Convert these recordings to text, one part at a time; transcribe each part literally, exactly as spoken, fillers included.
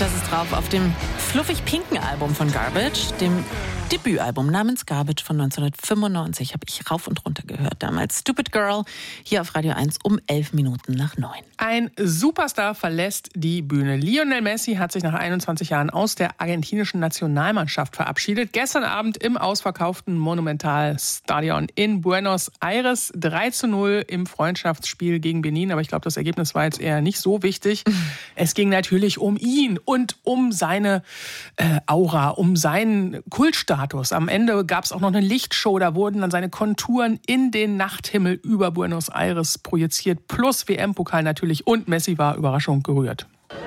das ist drauf auf dem fluffig-pinken Album von Garbage, dem Debütalbum namens Garbage von neunzehnhundertfünfundneunzig. Habe ich rauf und runter gehört damals. Stupid Girl, hier auf Radio eins um elf Minuten nach neun. Ein Superstar verlässt die Bühne. Lionel Messi hat sich nach einundzwanzig Jahren aus der argentinischen Nationalmannschaft verabschiedet. Gestern Abend im ausverkauften Monumental Stadion in Buenos Aires. drei zu null im Freundschaftsspiel gegen Benin. Aber ich glaube, das Ergebnis war jetzt eher nicht so wichtig. Es ging natürlich um ihn und um seine äh, Aura, um seinen Kultstatus. Am Ende gab es auch noch eine Lichtshow, da wurden dann seine Konturen in den Nachthimmel über Buenos Aires projiziert, plus W M-Pokal natürlich, und Messi war Überraschung gerührt.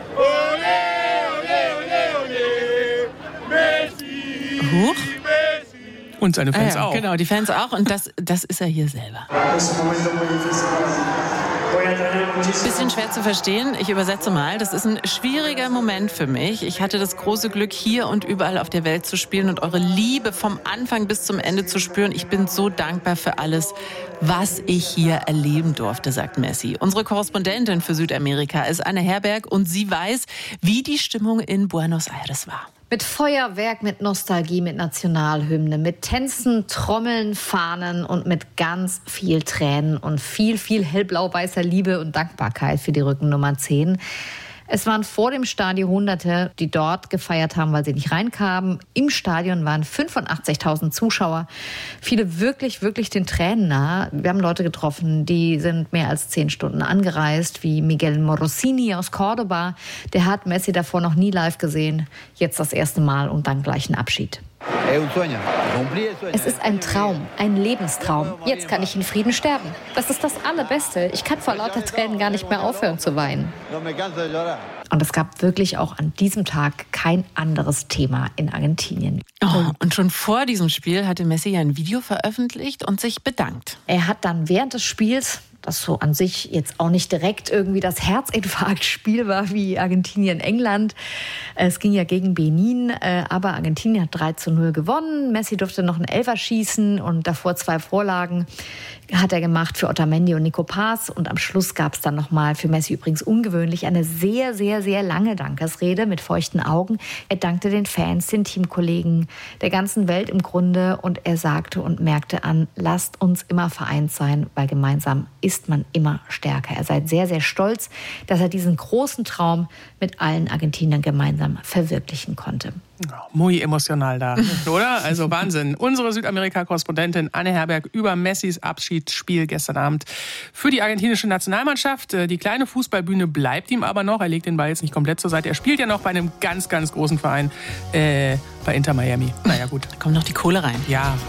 Huch. Und seine Fans ah, ja, auch. Genau, die Fans auch, und das, das ist er hier selber. Bisschen schwer zu verstehen, ich übersetze mal. Das ist ein schwieriger Moment für mich. Ich hatte das große Glück, hier und überall auf der Welt zu spielen und eure Liebe vom Anfang bis zum Ende zu spüren. Ich bin so dankbar für alles, was ich hier erleben durfte, sagt Messi. Unsere Korrespondentin für Südamerika ist Anne Herberg und sie weiß, wie die Stimmung in Buenos Aires war. Mit Feuerwerk, mit Nostalgie, mit Nationalhymne, mit Tänzen, Trommeln, Fahnen und mit ganz viel Tränen und viel, viel hellblau-weißer Liebe und Dankbarkeit für die Rückennummer zehn. Es waren vor dem Stadion Hunderte, die dort gefeiert haben, weil sie nicht reinkamen. Im Stadion waren fünfundachtzigtausend Zuschauer. Viele wirklich, wirklich den Tränen nahe. Wir haben Leute getroffen, die sind mehr als zehn Stunden angereist, wie Miguel Morosini aus Cordoba. Der hat Messi davor noch nie live gesehen. Jetzt das erste Mal und dann gleich einen Abschied. Es ist ein Traum, ein Lebenstraum. Jetzt kann ich in Frieden sterben. Das ist das Allerbeste. Ich kann vor lauter Tränen gar nicht mehr aufhören zu weinen. Und es gab wirklich auch an diesem Tag kein anderes Thema in Argentinien. Oh, und schon vor diesem Spiel hatte Messi ja ein Video veröffentlicht und sich bedankt. Er hat dann während des Spiels, das so an sich jetzt auch nicht direkt irgendwie das Herzinfarktspiel war wie Argentinien-England. Es ging ja gegen Benin, aber Argentinien hat drei zu null gewonnen. Messi durfte noch einen Elfer schießen und davor zwei Vorlagen hat er gemacht für Otamendi und Nico Paz. Und am Schluss gab es dann nochmal, für Messi übrigens ungewöhnlich, eine sehr, sehr, sehr lange Dankesrede mit feuchten Augen. Er dankte den Fans, den Teamkollegen, der ganzen Welt im Grunde. Und er sagte und merkte an, lasst uns immer vereint sein, weil gemeinsam ist man immer stärker. Er sei sehr, sehr stolz, dass er diesen großen Traum mit allen Argentiniern gemeinsam verwirklichen konnte. Muy emotional da, oder? Also Wahnsinn. Unsere Südamerika-Korrespondentin Anne Herberg über Messis Abschiedsspiel gestern Abend für die argentinische Nationalmannschaft. Die kleine Fußballbühne bleibt ihm aber noch. Er legt den Ball jetzt nicht komplett zur Seite. Er spielt ja noch bei einem ganz, ganz großen Verein, äh, bei Inter Miami. Naja, gut. Da kommt noch die Kohle rein. Ja.